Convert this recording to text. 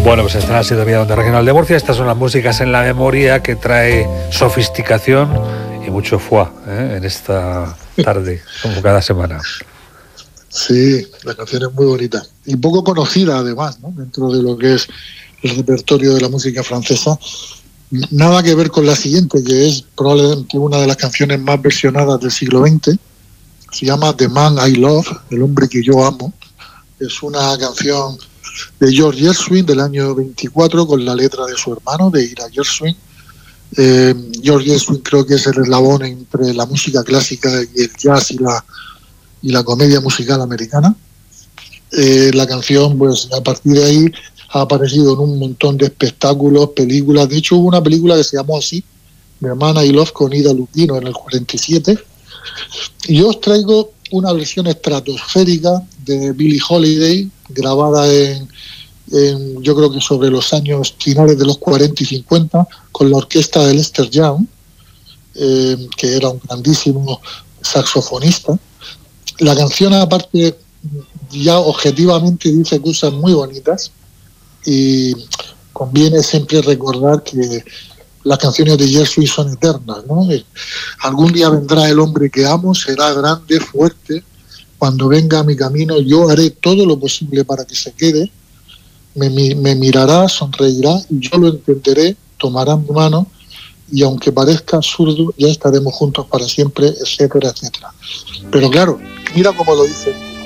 Bueno, pues esta ha sido mi Onda Regional de Murcia. Estas son las músicas en la memoria que trae sofisticación y mucho foie en esta tarde, como cada semana. Sí, la canción es muy bonita y poco conocida además, ¿no? Dentro de lo que es el repertorio de la música francesa. Nada que ver con la siguiente, que es probablemente una de las canciones más versionadas del siglo XX. Se llama The Man I Love, el hombre que yo amo. Es una canción de George Gershwin del año 24 con la letra de su hermano, de Ira Gershwin. George Gershwin creo que es el eslabón entre la música clásica y el jazz y la comedia musical americana. La canción, pues a partir de ahí ha aparecido en un montón de espectáculos, películas. De hecho, hubo una película que se llamó así, The Man I Love, con Ida Lupino en el 47. Y yo os traigo una versión estratosférica de Billie Holiday, grabada en yo creo que sobre los años finales de los 40 y 50, con la orquesta de Lester Young, que era un grandísimo saxofonista. La canción, aparte, ya objetivamente dice cosas muy bonitas y conviene siempre recordar que las canciones de Gershwin son eternas, ¿no? Algún día vendrá el hombre que amo, será grande, fuerte. Cuando venga a mi camino, yo haré todo lo posible para que se quede. Me mirará, sonreirá y yo lo entenderé, tomará mi mano y aunque parezca absurdo, ya estaremos juntos para siempre, etcétera, etcétera. Pero claro, mira cómo lo dice